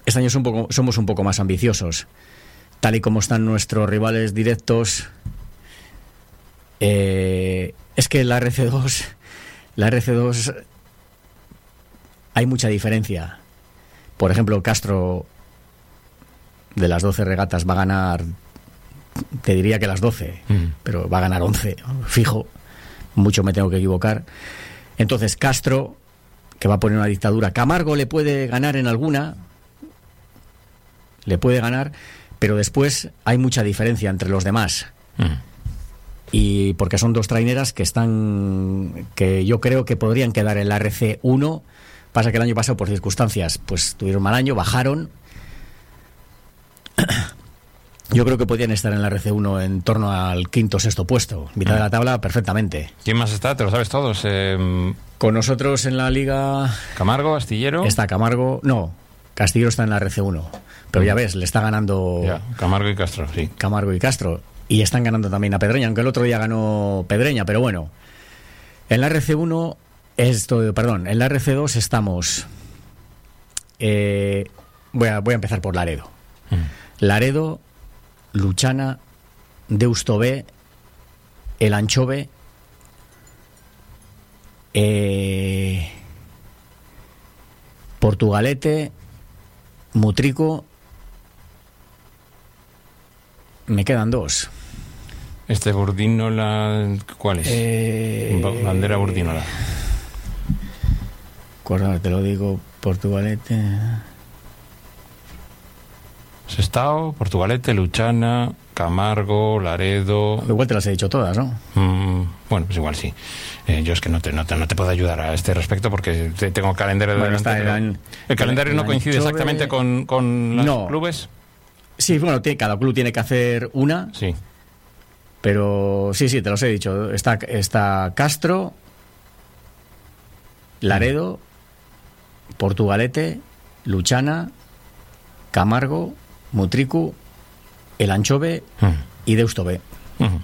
este año somos un poco más ambiciosos. Tal y como están nuestros rivales directos, es que la RC2 hay mucha diferencia. Por ejemplo, Castro, de las 12 regatas, va a ganar, te diría que las 12, pero va a ganar 11, fijo. Mucho me tengo que equivocar. Entonces, Castro, que va a poner una dictadura. Camargo le puede ganar en alguna, pero después hay mucha diferencia entre los demás. Y porque son dos traineras que yo creo que podrían quedar en la RC1. Pasa que el año pasado, por circunstancias, pues tuvieron mal año, bajaron. Yo creo que podían estar en la RC1 en torno al quinto o sexto puesto, mitad de la tabla perfectamente. ¿Quién más está? ¿Te lo sabes todos? Con nosotros en la liga... Camargo, Astillero... Está Camargo... No, Astillero está en la RC1. Pero ya ves, le está ganando... Ya, Camargo y Castro, sí. Camargo y Castro. Y están ganando también a Pedreña, aunque el otro día ganó Pedreña, pero bueno. En la RC1... en la RC2 estamos... voy a empezar por Laredo. Laredo, Luchana, Deusto B, El Anchove, Portugalete, Mutrico. Me quedan dos. Burdínola, ¿cuál es? Bandera Burdínola. Te lo digo, Portugalete... Sestao, Portugalete, Luchana, Camargo, Laredo... Igual te las he dicho todas, ¿no? Bueno, pues igual sí. Yo es que no te puedo ayudar a este respecto porque tengo calendario de delante. ¿El calendario no coincide exactamente con los clubes? Sí, bueno, cada club tiene que hacer una. Sí. Pero sí, te los he dicho. Está Castro, Laredo, Portugalete, Luchana, Camargo, Mutricu, El Anchove y Deusto B. Bueno.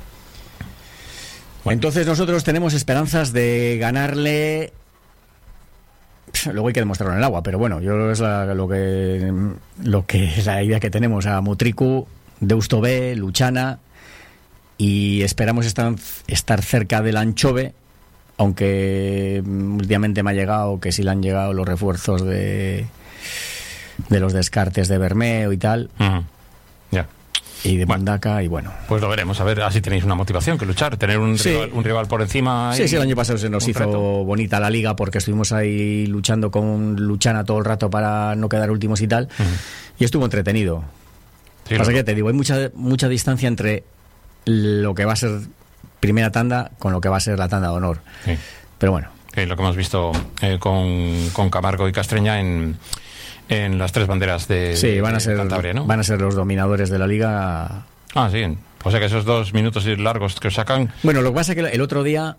Entonces nosotros tenemos esperanzas de ganarle. Luego hay que demostrarlo en el agua, pero bueno, yo es lo que es la idea que tenemos a Mutricu, Deusto B, Luchana, y esperamos estar cerca del Anchove, aunque últimamente me ha llegado que sí le han llegado los refuerzos de los descartes de Bermeo y tal. Ya. Y de Mandaca, y bueno. Pues lo veremos, a ver, así tenéis una motivación que luchar, tener un rival por encima. Sí, el año pasado se nos hizo bonita la liga porque estuvimos ahí luchando con Luchana todo el rato para no quedar últimos y tal, y estuvo entretenido. Sí, pasa que te digo, hay mucha distancia entre lo que va a ser primera tanda con lo que va a ser la tanda de honor. Sí. Pero bueno. Lo que hemos visto con Camargo y Castreña en las tres banderas de Cantabria, ¿no? Van a ser los dominadores de la liga. Sí. O sea que esos 2 minutos largos que os sacan... Bueno, lo que pasa es que el otro día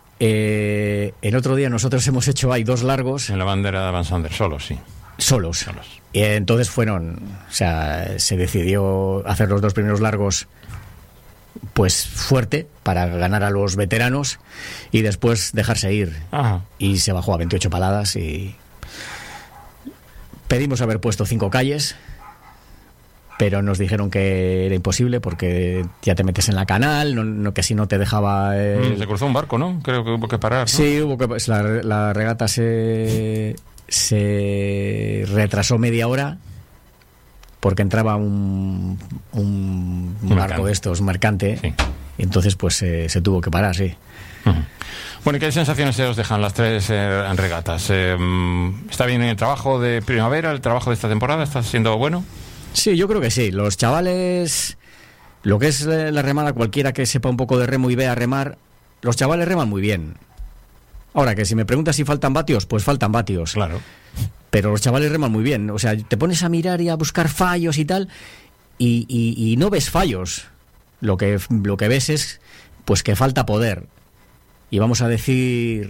nosotros hemos hecho 2 largos. En la bandera de Van Sander, solos. Y entonces se decidió hacer los 2 primeros largos pues fuerte para ganar a los veteranos y después dejarse ir. Ajá. Y se bajó a 28 paladas y... Pedimos haber puesto 5 calles, pero nos dijeron que era imposible porque ya te metes en la canal, que si no te dejaba... Se cruzó un barco, ¿no? Creo que hubo que parar, ¿no? Sí, la regata se retrasó media hora porque entraba un barco de estos, mercante, sí. Y entonces pues se tuvo que parar, sí. Bueno, ¿y qué sensaciones se os dejan las 3 regatas? ¿Está bien el trabajo de primavera, el trabajo de esta temporada? ¿Está siendo bueno? Sí, yo creo que sí. Los chavales, lo que es la remada, cualquiera que sepa un poco de remo y vea remar, los chavales reman muy bien. Ahora, que si me preguntas si faltan vatios, pues faltan vatios. Claro. Pero los chavales reman muy bien. O sea, te pones a mirar y a buscar fallos y tal, y no ves fallos. Lo que ves es pues que falta poder. Y vamos a decir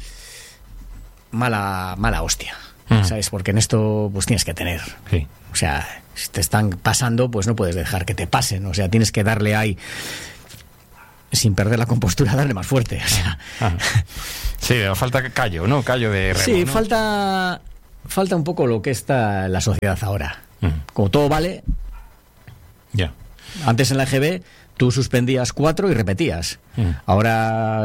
mala hostia, ¿sabes? Porque en esto pues tienes que tener. Sí. O sea, si te están pasando, pues no puedes dejar que te pasen. O sea, tienes que darle ahí, sin perder la compostura, darle más fuerte. O sea. Sí, falta callo, ¿no? Callo de remo, sí, ¿no? falta falta un poco lo que está la sociedad ahora. Como todo vale, antes en la EGB tú suspendías 4 y repetías. Ahora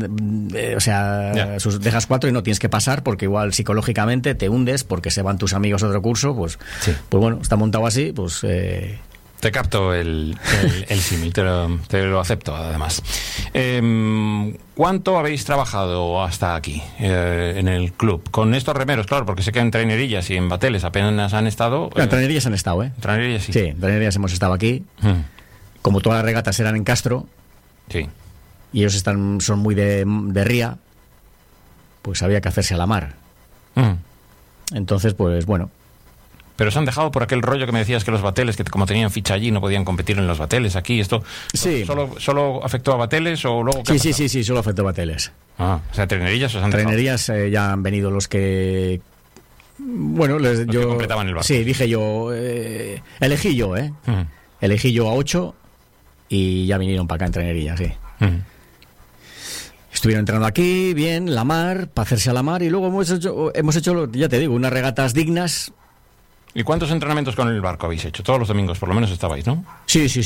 dejas 4 y no tienes que pasar, porque igual psicológicamente te hundes porque se van tus amigos a otro curso, pues bueno, está montado así, pues... Te capto el símil, te lo acepto, además. ¿Cuánto habéis trabajado hasta aquí en el club? Con estos remeros, claro, porque sé que en Trainerillas y en Bateles apenas han estado... En Trainerillas han estado, ¿eh? Trainerillas sí. Sí, en Trainerillas hemos estado aquí. Como todas las regatas eran en Castro, y ellos son muy de ría, pues había que hacerse a la mar. Entonces, pues bueno... Pero se han dejado por aquel rollo que me decías, que los Bateles, que como tenían ficha allí, no podían competir en los Bateles. Aquí esto ¿solo afectó a Bateles o luego? Sí, solo afectó a Bateles. O sea, Trainerillas os han dejado. Trainerillas ya han venido los que... Bueno, que completaban el barco. Sí, dije yo... elegí yo, Elegí yo a 8 y ya vinieron para acá en Trainerillas, sí. Estuvieron entrando aquí, bien, la mar, para hacerse a la mar, y luego hemos hecho, ya te digo, unas regatas dignas. ¿Y cuántos entrenamientos con el barco habéis hecho? Todos los domingos, por lo menos, estabais, ¿no? Sí. Sí.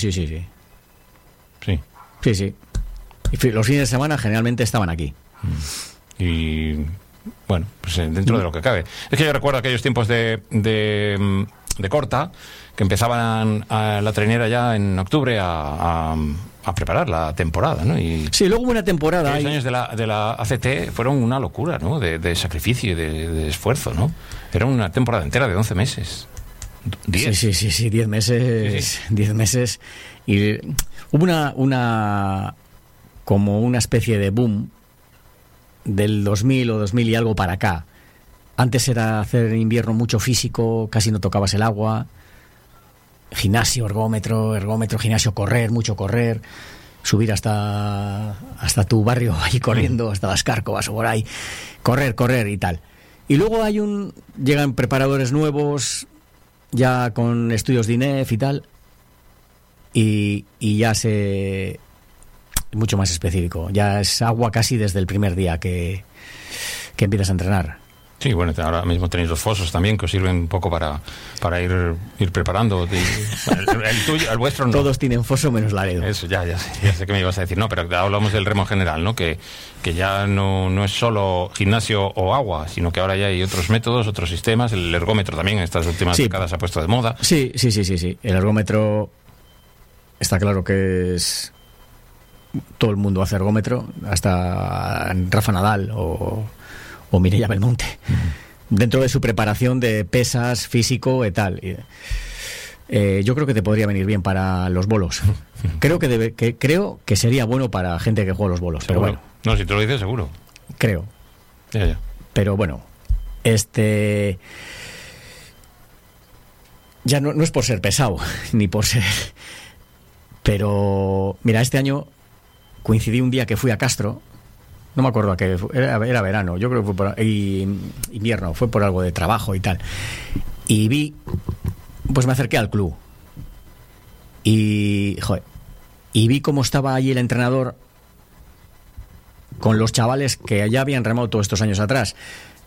Y los fines de semana generalmente estaban aquí. Y bueno, pues dentro de lo que cabe. Es que yo recuerdo aquellos tiempos de corta, que empezaban a la trainera ya en octubre a preparar la temporada, ¿no? Y sí, luego hubo una temporada. Los años de la ACT fueron una locura, ¿no? De sacrificio y de esfuerzo, ¿no? Era una temporada entera de 11 meses. 10. Sí, 10 meses. Sí. 10 meses. Y hubo como una especie de boom del 2000 o 2000 y algo para acá. Antes era hacer invierno mucho físico, casi no tocabas el agua. Gimnasio, ergómetro, gimnasio, mucho correr, subir hasta tu barrio ahí corriendo, hasta las Cárcovas o por ahí, correr y tal. Y luego llegan preparadores nuevos, ya con estudios de INEF y tal, y ya mucho más específico, ya es agua casi desde el primer día que empiezas a entrenar. Sí, bueno, ahora mismo tenéis los fosos también, que os sirven un poco para ir preparando. El tuyo, el vuestro no. Todos tienen foso menos Laredo. Eso, ya sé que me ibas a decir. No, pero hablamos del remo en general, ¿no? Que ya no es solo gimnasio o agua, sino que ahora ya hay otros métodos, otros sistemas. El ergómetro también en estas últimas décadas se ha puesto de moda. Sí. El ergómetro está claro que es... Todo el mundo hace ergómetro, hasta Rafa Nadal o Mireia Belmonte, dentro de su preparación de pesas, físico y tal. Yo creo que te podría venir bien para los bolos. Creo que sería bueno para gente que juega los bolos. ¿Seguro? Pero bueno. No, si te lo dices, seguro. Creo. Ya. Pero bueno, ya no es por ser pesado, ni por ser... Pero, mira, este año coincidí un día que fui a Castro. No me acuerdo a qué, era verano, yo creo que fue invierno, fue por algo de trabajo y tal. Y me acerqué al club. Y vi cómo estaba allí el entrenador con los chavales que ya habían remado todos estos años atrás,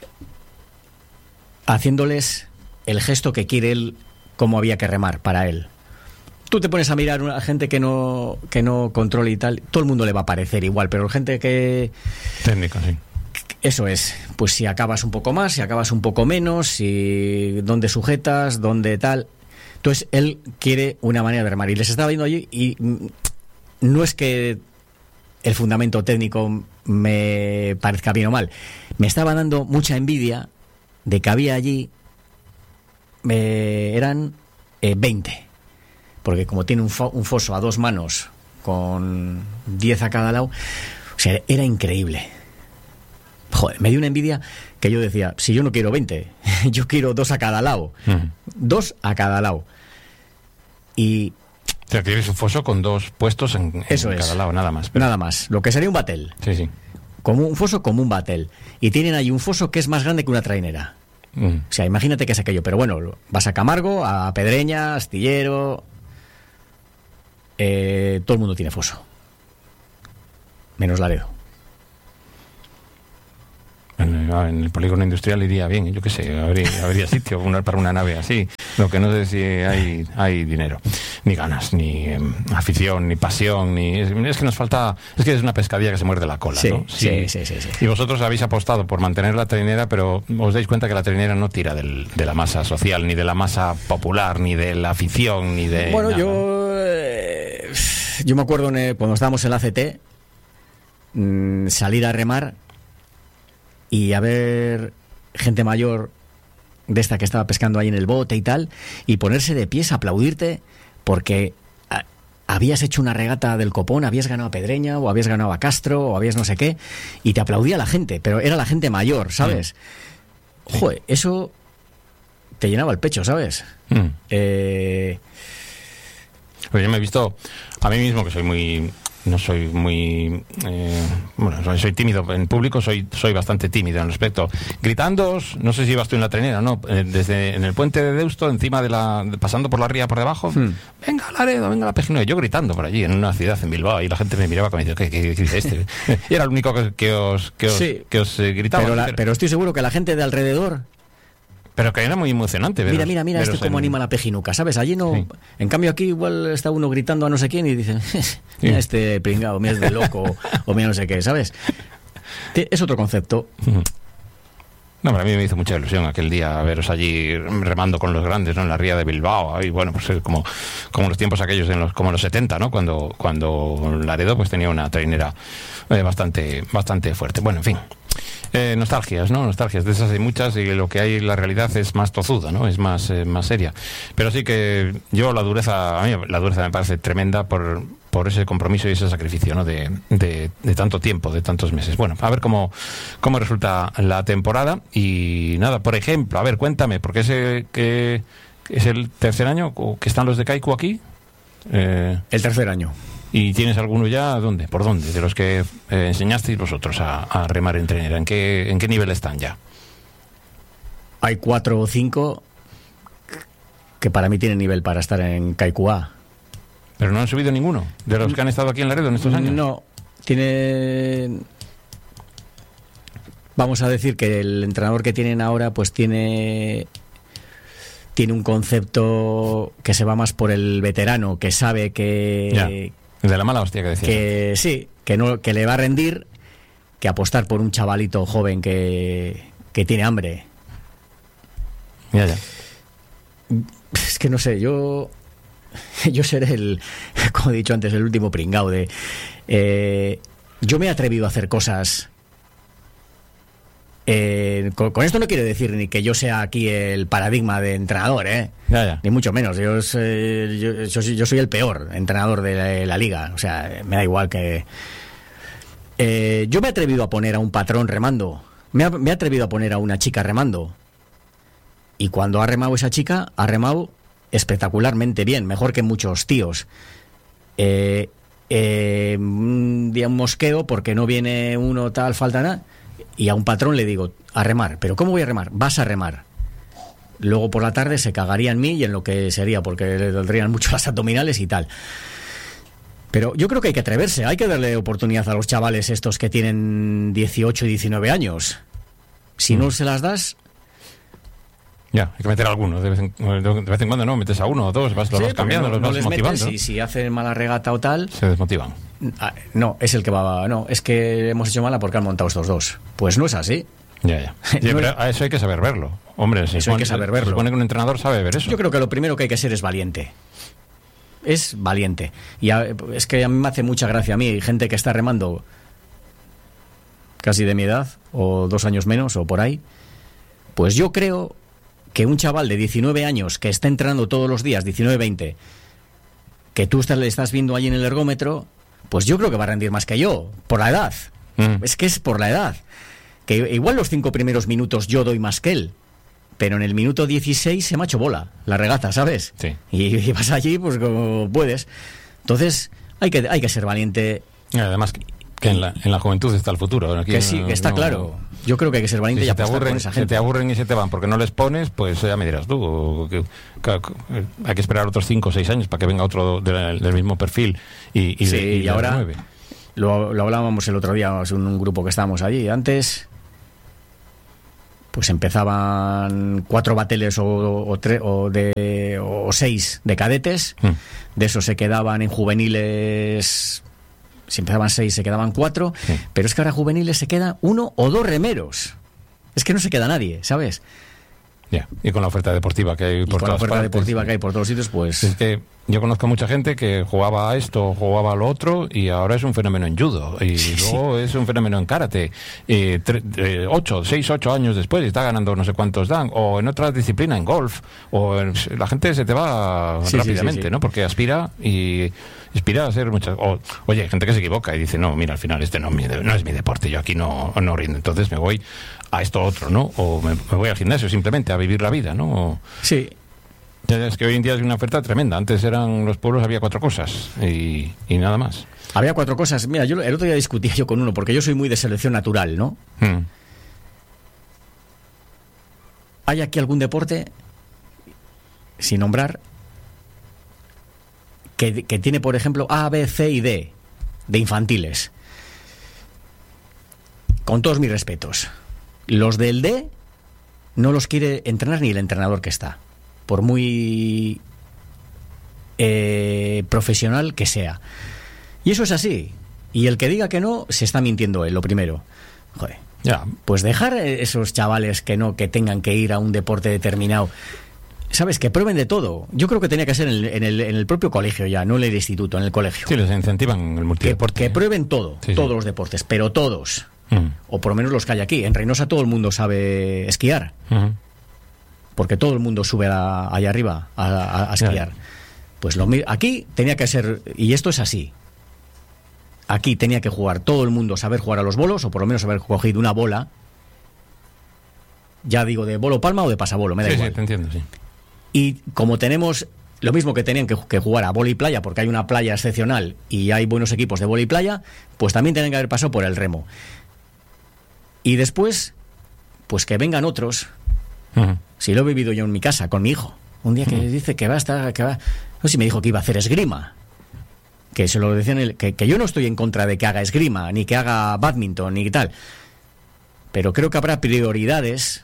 haciéndoles el gesto que quiere él, cómo había que remar para él. Tú te pones a mirar a gente que no controle y tal, todo el mundo le va a parecer igual, pero gente que... Técnico, sí. Eso es, pues si acabas un poco más, si acabas un poco menos, si dónde sujetas, dónde tal... Entonces él quiere una manera de remar y les estaba viendo allí y no es que el fundamento técnico me parezca bien o mal, me estaba dando mucha envidia de que había allí, eran 20... Porque como tiene un foso a 2 manos con 10 a cada lado, o sea, era increíble. Joder, me dio una envidia que yo decía, si yo no quiero 20, yo quiero 2 a cada lado. 2 a cada lado. Y... O sea, quieres un foso con 2 puestos en cada lado, nada más. Nada más, lo que sería un batel. Sí. Como un foso como un batel. Y tienen ahí un foso que es más grande que una trainera. O sea, imagínate que es aquello. Pero bueno, vas a Camargo, a Pedreña, Astillero... todo el mundo tiene foso, menos Laredo. En el polígono industrial iría bien, yo qué sé, habría sitio para una nave así. Lo que no sé si hay dinero, ni ganas, ni afición, ni pasión, es que nos falta, es que es una pescadilla que se muerde la cola, sí, ¿no? Sí. Y vosotros habéis apostado por mantener la trainera, pero os dais cuenta que la trainera no tira de la masa social, ni de la masa popular, ni de la afición, ni de... Bueno, nada. yo me acuerdo cuando estábamos en la ACT, salir a remar y a ver gente mayor de esta que estaba pescando ahí en el bote y tal, y ponerse de pies a aplaudirte porque habías hecho una regata del copón, habías ganado a Pedreña o habías ganado a Castro o habías no sé qué, y te aplaudía la gente, pero era la gente mayor, ¿sabes? Sí. Joder, eso te llenaba el pecho, ¿sabes? Pues yo me he visto a mí mismo, que soy muy... No soy muy... soy tímido en público, soy bastante tímido en respecto. Gritándoos, no sé si ibas tú en la trainera, ¿no? Desde en el puente de Deusto, encima pasando por la ría por debajo, venga Laredo, venga la P9, yo gritando por allí, en una ciudad, en Bilbao, y la gente me miraba como diciendo, ¿qué dice este? Y era el único que os gritaba. Pero estoy seguro que la gente de alrededor... Pero que era muy emocionante. Mira, este cómo anima la pejinuca, ¿sabes? Allí no... Sí. En cambio aquí igual está uno gritando a no sé quién y dicen, mira este pringao, mira este loco, o mira no sé qué, ¿sabes? Es otro concepto. No, pero a mí me hizo mucha ilusión aquel día veros allí remando con los grandes, ¿no? En la ría de Bilbao, y bueno, pues como los tiempos aquellos como los 70, ¿no? Cuando Laredo pues tenía una trainera bastante fuerte. Bueno, en fin. Nostalgias, ¿no? Nostalgias, de esas hay muchas, y lo que hay, la realidad es más tozuda, ¿no? Es más seria. Pero sí que a mí la dureza me parece tremenda por ese compromiso y ese sacrificio, ¿no? De tanto tiempo, de tantos meses. Bueno, a ver cómo resulta la temporada. Y nada, por ejemplo, a ver, cuéntame, porque que es el tercer año que están los de Kaiku aquí. El tercer año. ¿Y tienes alguno ya? ¿Dónde? ¿Por dónde? De los que enseñasteis vosotros a remar en trainera. ¿En qué nivel están ya? Hay 4 o 5 que para mí tienen nivel para estar en Kaiku A. ¿Pero no han subido ninguno de los que han estado aquí en Laredo en estos años? No, vamos a decir que el entrenador que tienen ahora pues tiene un concepto que se va más por el veterano, que sabe que... Ya. De la mala hostia que decías. Que sí, que le va a rendir, que apostar por un chavalito joven que tiene hambre. Ya. Es que no sé, yo seré como he dicho antes, el último pringao de... yo me he atrevido a hacer cosas... con esto no quiero decir ni que yo sea aquí el paradigma de entrenador, Ya. Ni mucho menos. Yo soy el peor entrenador de la liga. O sea, me da igual que... yo me he atrevido a poner a un patrón remando. Me he atrevido a poner a una chica remando. Y cuando ha remado esa chica, ha remado espectacularmente bien, mejor que muchos tíos. Un día un mosqueo porque no viene uno tal, falta nada. Y a un patrón le digo, a remar. ¿Pero cómo voy a remar? Vas a remar. Luego por la tarde se cagaría en mí y en lo que sería, porque le dolerían mucho las abdominales y tal. Pero yo creo que hay que atreverse, hay que darle oportunidad a los chavales estos que tienen 18 y 19 años. Si no se las das... Ya, hay que meter a alguno. De vez en cuando no, metes a uno o dos, los vas cambiando, los vas motivando. Metes, y si hacen mala regata o tal... Se desmotivan. No, es el que va... No, es que hemos hecho mala porque han montado estos dos. Pues no es así. Ya. Sí, pero a eso hay que saber verlo. Hombre, eso hay que saber verlo. Se supone que un entrenador sabe ver eso. Yo creo que lo primero que hay que ser es valiente. Es valiente. Y es que a mí me hace mucha gracia a mí, gente que está remando casi de mi edad, o 2 años menos, o por ahí. Pues yo creo que un chaval de 19 años que está entrenando todos los días, 19-20, que tú le estás viendo allí en el ergómetro, pues yo creo que va a rendir más que yo, por la edad. Es que es por la edad. Que igual los 5 primeros minutos yo doy más que él, pero en el minuto 16 se me ha hecho bola la regata, ¿sabes? Sí. Y vas allí pues como puedes. Entonces hay que ser valiente. Y además que en la juventud está el futuro. Aquí que sí, que está claro. Yo creo que hay que ser valiente y apostar por esa gente. Si te aburren y se te van porque no les pones, pues ya me dirás tú. Hay que esperar otros 5 o 6 años para que venga otro del mismo perfil y ahora lo hablábamos el otro día en un grupo que estábamos allí. Antes pues empezaban 4 bateles o 6 de cadetes. De esos se quedaban en juveniles, si empezaban 6 se quedaban 4, pero es que ahora juveniles se queda 1 o 2 remeros. Es que no se queda nadie, ¿sabes? Ya. Y con la oferta deportiva que hay por todas partes. Deportiva que hay por todos sitios, pues... Es que yo conozco a mucha gente que jugaba a esto, jugaba a lo otro, y ahora es un fenómeno en judo, y luego es un fenómeno en karate. 8 años después está ganando no sé cuántos dan, o en otra disciplina, en golf, la gente se te va rápidamente, ¿no? Porque aspira a ser muchas... Oye, hay gente que se equivoca y dice, no, mira, al final este no es mi deporte, yo aquí no rindo, entonces me voy a esto otro, ¿no? O me voy al gimnasio simplemente a vivir la vida, ¿no? Sí. Es que hoy en día es una oferta tremenda. Antes eran los pueblos, había 4 cosas y nada más. Había 4 cosas. Mira, yo el otro día discutía yo con uno, porque yo soy muy de selección natural, ¿no? ¿Hay aquí algún deporte, sin nombrar, que tiene, por ejemplo, A, B, C y D, de infantiles? Con todos mis respetos. Los del D no los quiere entrenar ni el entrenador que está, por muy profesional que sea. Y eso es así. Y el que diga que no, se está mintiendo él, lo primero. Joder. Ya. Pues dejar esos chavales que tengan que ir a un deporte determinado. ¿Sabes? Que prueben de todo. Yo creo que tenía que ser en el propio colegio ya, no en el instituto, en el colegio. Sí, les incentivan el multideporte. Que prueben todo, todos los deportes, pero todos. O por lo menos los que hay aquí. En Reynosa todo el mundo sabe esquiar. Porque todo el mundo sube allá arriba a esquiar. Pues aquí tenía que ser, y esto es así. Aquí tenía que jugar todo el mundo, saber jugar a los bolos, o por lo menos haber cogido una bola. Ya digo, de bolo palma o de pasabolo, me da igual. Sí, te entiendo, sí. Y como tenemos lo mismo que tenían que jugar a vóley playa, porque hay una playa excepcional y hay buenos equipos de vóley playa, pues también tienen que haber pasado por el remo. Y después, pues que vengan otros. Si lo he vivido yo en mi casa con mi hijo, un día que dice que va. No sé si me dijo que iba a hacer esgrima, que se lo decían que yo no estoy en contra de que haga esgrima ni que haga bádminton ni tal, pero creo que habrá prioridades.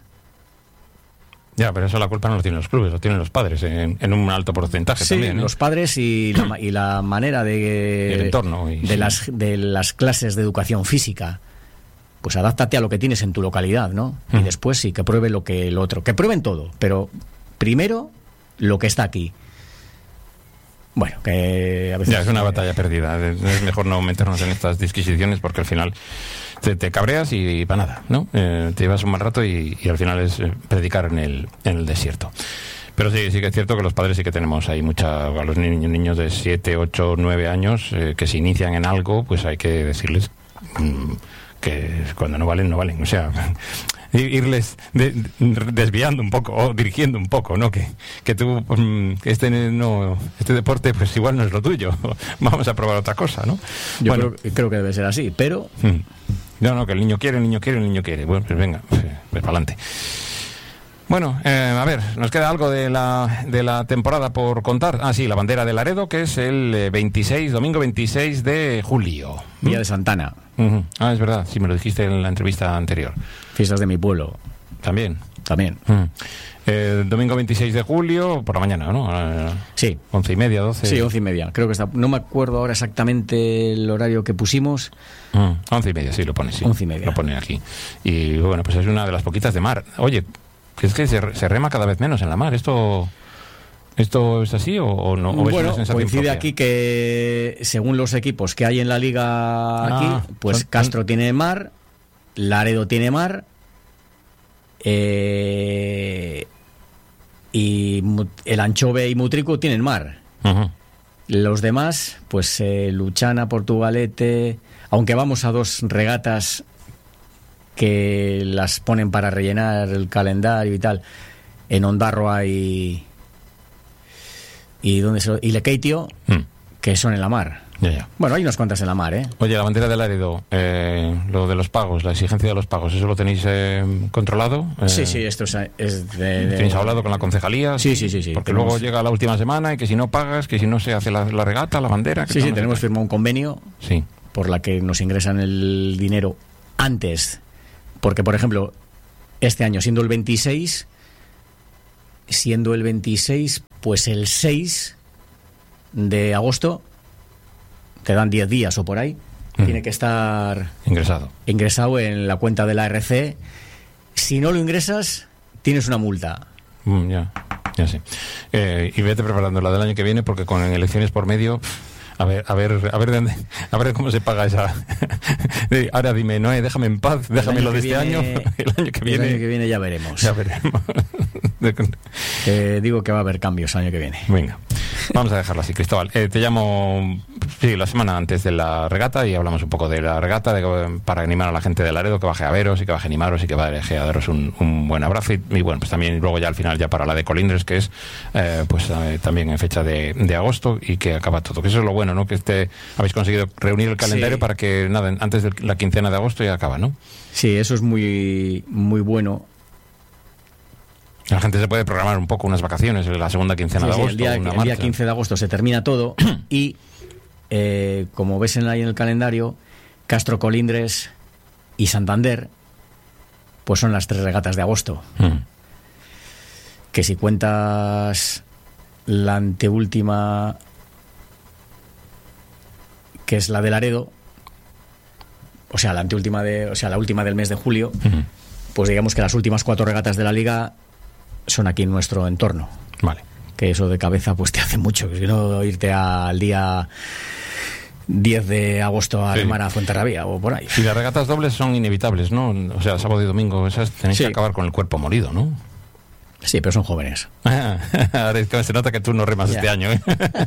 Ya, pero eso la culpa no lo tienen los clubes, lo tienen los padres en un alto porcentaje también, ¿eh? Los padres y la manera de... el entorno. De las clases de educación física. Pues adáptate a lo que tienes en tu localidad, ¿no? Y después sí, que pruebe lo otro. Que prueben todo, pero primero lo que está aquí. Bueno, que a veces... Ya, es una batalla perdida. Es mejor no meternos en estas disquisiciones porque al final te cabreas y para nada, ¿no? Te llevas un mal rato y al final es predicar en el desierto. Pero sí que es cierto que los padres sí que tenemos ahí a los niños de 7, 8, 9 años que se inician en algo, pues hay que decirles que cuando no valen, no valen. O sea, irles desviando un poco o dirigiendo un poco, ¿no? Que tú, este deporte pues igual no es lo tuyo. Vamos a probar otra cosa, ¿no? Yo creo que debe ser así, pero... No, que el niño quiere. Bueno, pues venga, pues para adelante. Bueno, a ver, nos queda algo de la temporada por contar. Ah, sí, la bandera de Laredo, que es el domingo 26 de julio. Día de Santana. Ah, es verdad, sí, me lo dijiste en la entrevista anterior. Fiestas de mi pueblo. También. Domingo 26 de julio, por la mañana, ¿no? Sí. 11:30, 12. Sí, 11:30. Creo que está. No me acuerdo ahora exactamente el horario que pusimos. 11:30, sí, lo pone, sí. 11:30. Lo pone aquí. Y bueno, pues es una de las poquitas de mar. Oye, es que se rema cada vez menos en la mar. ¿Esto es así o no? ¿O bueno, es una coincide propia? aquí que según los equipos que hay en la liga aquí, pues Castro tiene mar, Laredo tiene mar, y el Anchove y Mutriku tienen mar. Los demás, pues Luchana, Portugalete, aunque vamos a 2 regatas que las ponen para rellenar el calendario y tal, en Ondarroa y Lekeitio, que son en la mar. Ya. Bueno, hay unas cuantas en la mar, ¿eh? Oye, la bandera de Laredo, lo de los pagos, la exigencia de los pagos, ¿eso lo tenéis controlado? Sí, esto es de... ¿Tenéis hablado con la concejalía? Sí. Porque luego llega la última semana y que si no pagas, que si no se hace la regata, la bandera... Sí, tenemos firmado un convenio por la que nos ingresan el dinero antes. Porque, por ejemplo, este año siendo el 26, pues el 6 de agosto, te dan 10 días o por ahí, tiene que estar ingresado en la cuenta de la RC. Si no lo ingresas, tienes una multa. Ya sí. Y vete preparando la del año que viene, porque con elecciones por medio, a ver cómo se paga esa. Ahora dime, no, déjame en paz, déjame lo de este año. El año que viene ya veremos. Digo que va a haber cambios el año que viene. Venga, vamos a dejarlo así, Cristóbal. Te llamo la semana antes de la regata y hablamos un poco de la regata para animar a la gente de Laredo que baje a veros y que baje a animaros y que vaya a daros un buen abrazo. Y bueno, pues también luego ya al final ya para la de Colindres, que es también en fecha de agosto y que acaba todo. Que eso es lo bueno, ¿no? Que habéis conseguido reunir el calendario para que nada, antes de la quincena de agosto ya acaba, ¿no? Sí, eso es muy, muy bueno. La gente se puede programar un poco unas vacaciones en la segunda quincena de agosto. El día 15 de agosto se termina todo y, como ves ahí en el calendario, Castro, Colindres y Santander, pues son las 3 regatas de agosto. Que si cuentas la anteúltima, que es la de Laredo, la última del mes de julio, pues digamos que las últimas 4 regatas de la liga son aquí en nuestro entorno. Vale. Que eso de cabeza pues te hace mucho, que si no irte al día 10 de agosto a remar a Fuenterrabía o por ahí. Y las regatas dobles son inevitables, ¿no? O sea, sábado y domingo, esas tenéis que acabar con el cuerpo molido, ¿no? Sí, pero son jóvenes. Ahora es que se nota que tú no remas este año, ¿eh?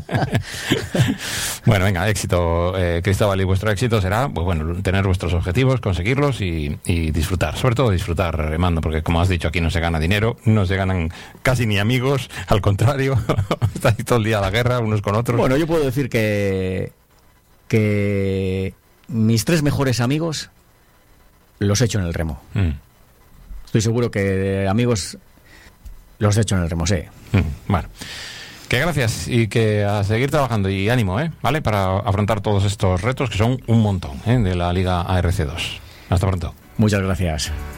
Bueno, venga, éxito, Cristóbal, y vuestro éxito será, pues bueno, tener vuestros objetivos, conseguirlos y disfrutar, sobre todo disfrutar remando, porque como has dicho, aquí no se gana dinero, no se ganan casi ni amigos, al contrario, está ahí todo el día la guerra unos con otros. Bueno, yo puedo decir que mis 3 mejores amigos los he hecho en el remo. Estoy seguro que amigos los he hecho en el remo, sí. Bueno, que gracias y que a seguir trabajando y ánimo, ¿vale? Para afrontar todos estos retos que son un montón, de la Liga ARC2. Hasta pronto. Muchas gracias.